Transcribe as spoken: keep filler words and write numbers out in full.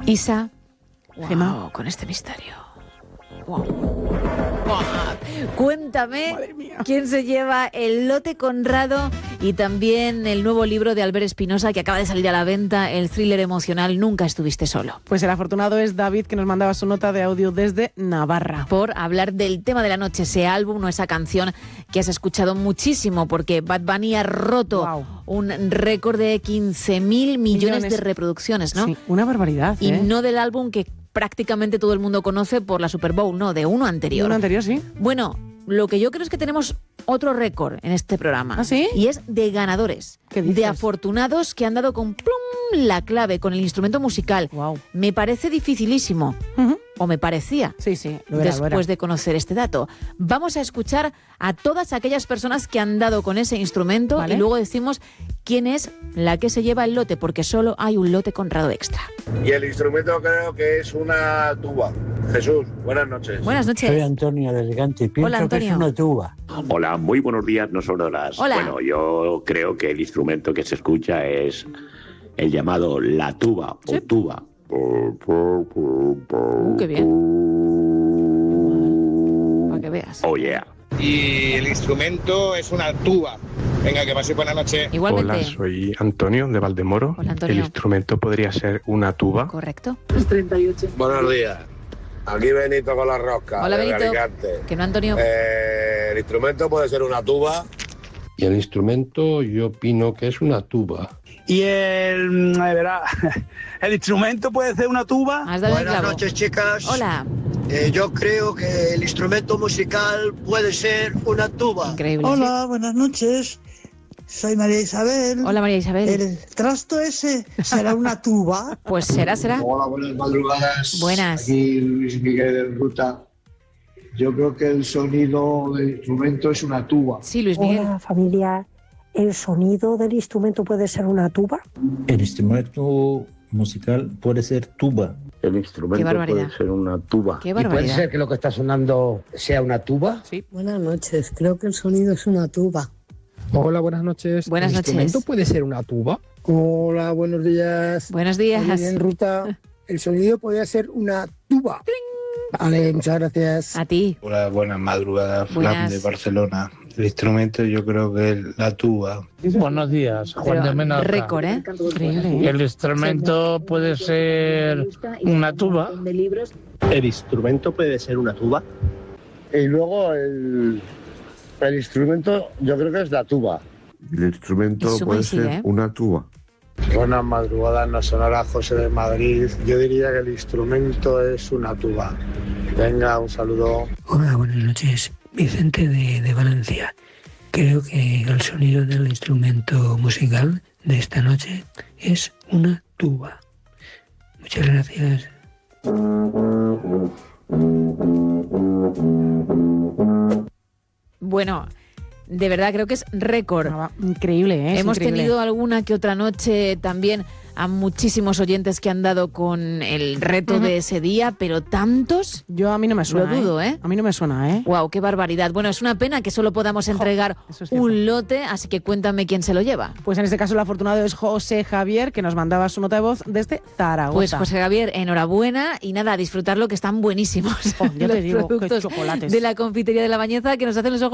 Isa, Wow, Gemma, con este misterio. Wow. Wow. Cuéntame quién se lleva el lote Conrado y también el nuevo libro de Albert Espinosa que acaba de salir a la venta, el thriller emocional Nunca estuviste solo. Pues el afortunado es David, que nos mandaba su nota de audio desde Navarra. Por hablar del tema de la noche, ese álbum o esa canción que has escuchado muchísimo, porque Bad Bunny ha roto Wow. un récord de quince mil millones, millones de reproducciones, ¿no? Sí, una barbaridad, Y ¿eh? no del álbum que prácticamente todo el mundo conoce por la Super Bowl, no, de uno anterior. De uno anterior, sí. Bueno, lo que yo creo es que tenemos otro récord en este programa. ¿Ah, sí? Y es de ganadores, ¿Qué dices? de afortunados que han dado con plum la clave, con el instrumento musical. Wow. Me parece dificilísimo, Uh-huh. o me parecía. Sí, sí, lo era, Después lo era. de conocer este dato. Vamos a escuchar a todas aquellas personas que han dado con ese instrumento, ¿vale? Y luego decimos quién es la que se lleva el lote, porque solo hay un lote Conrado extra. Y el instrumento creo que es una tuba. Jesús, buenas noches. Buenas noches. Soy Antonio de Alicante. Pienso Hola, que Antonio. es una tuba. Hola, muy buenos días, no son horas. Hola. Bueno, yo creo que el instrumento que se escucha es el llamado la tuba Sí. o tuba. Uh, qué bien. Para que veas. Oh yeah. Y el instrumento es una tuba. Venga, que pase buena noche. Igualmente. Hola, soy Antonio de Valdemoro. Hola, Antonio. El instrumento podría ser una tuba. Correcto. Buenos días. Aquí Benito con la rosca. Hola, desde Benito. Alicante. Que no, Antonio. Eh, el instrumento puede ser una tuba. Y el instrumento yo opino que es una tuba. Y el, eh, verá, el instrumento puede ser una tuba. Has dado el Buenas clavo. noches, chicas. Hola. Eh, yo creo que el instrumento musical puede ser una tuba. Increíble. Hola, buenas noches. Soy María Isabel. Hola, María Isabel. ¿El trasto ese será una tuba? Pues será, será. Hola, buenas madrugadas. Buenas. Aquí Luis Miguel en ruta. Yo creo que el sonido del instrumento es una tuba. Sí, Luis Miguel. Hola, familia. ¿El sonido del instrumento puede ser una tuba? El instrumento musical puede ser tuba. El Qué instrumento barbaridad. puede ser una tuba. Qué barbaridad. que lo que está sonando sea una tuba? Sí. Buenas noches. Creo que el sonido es una tuba. Hola, buenas noches. Buenas ¿El noches. instrumento puede ser una tuba? Hola, buenos días. Buenos días. Muy bien, ruta. El sonido podría ser una tuba. Vale, muchas gracias. A ti. Hola, buenas madrugadas, Buenas. Fran de Barcelona. El instrumento yo creo que es la tuba. Buenos días, Juan Pero de Menorca. récord, ¿eh? Increíble, ¿eh? El instrumento puede ser una tuba. ¿El instrumento puede ser una tuba? Y luego el, el instrumento yo creo que es la tuba. El instrumento Y suma puede y sigue, ser ¿eh? una tuba. Buenas madrugadas, no son horas, José de Madrid. Yo diría que el instrumento es una tuba. Venga, un saludo. Hola, buenas noches. Vicente de, de Valencia. Creo que el sonido del instrumento musical de esta noche es una tuba. Muchas gracias. Bueno, de verdad creo que es récord. Ah, increíble, ¿eh? Es Hemos increíble. tenido alguna que otra noche también a muchísimos oyentes que han dado con el reto Ujú. de ese día, pero tantos. Yo a mí no me suena. Lo dudo, ¿eh? A mí no me suena, ¿eh? Wow, qué barbaridad. Bueno, es una pena que solo podamos entregar eso es cierto. un lote, así que cuéntame quién se lo lleva. Pues en este caso el afortunado es José Javier, que nos mandaba su nota de voz desde Zaragoza. Pues José Javier, enhorabuena y nada, a disfrutarlo, que están buenísimos. Oh, ya te los digo, qué productos chocolates. de la confitería de la Bañeza que nos hacen los ojos